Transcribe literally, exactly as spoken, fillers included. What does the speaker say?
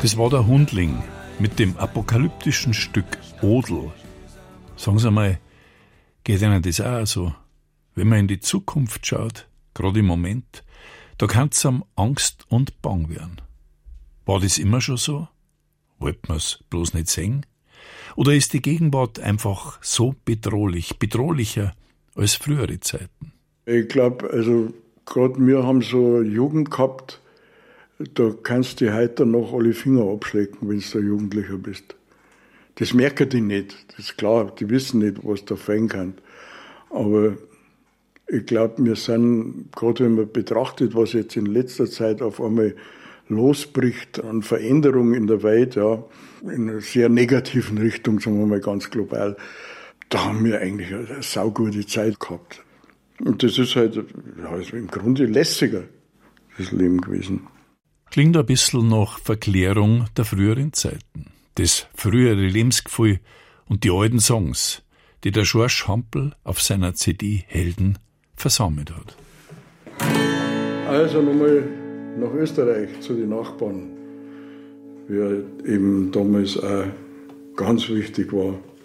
Das war der Hundling mit dem apokalyptischen Stück Odel. Sagen Sie mal, geht Ihnen das auch so? Wenn man in die Zukunft schaut, gerade im Moment, da kann es einem Angst und Bang werden. War das immer schon so? Wollte man es bloß nicht sehen? Oder ist die Gegenwart einfach so bedrohlich, bedrohlicher als frühere Zeiten? Ich glaube, also gerade wir haben so eine Jugend gehabt, da kannst du heute noch alle Finger abschlecken, wenn du ein Jugendlicher bist. Das merken die nicht, das ist klar, die wissen nicht, was da fallen kann. Aber ich glaube, wir sind, gerade wenn man betrachtet, was jetzt in letzter Zeit auf einmal losbricht an Veränderungen in der Welt, ja, in einer sehr negativen Richtung, sagen wir mal ganz global, da haben wir eigentlich eine saugute Zeit gehabt. Und das ist halt ja, also im Grunde lässiger, das Leben gewesen. Klingt ein bisschen nach Verklärung der früheren Zeiten. Das frühere Lebensgefühl und die alten Songs, die der George Hampel auf seiner C D Helden versammelt hat. Also nochmal nach Österreich zu den Nachbarn, wie eben damals auch ganz wichtig war.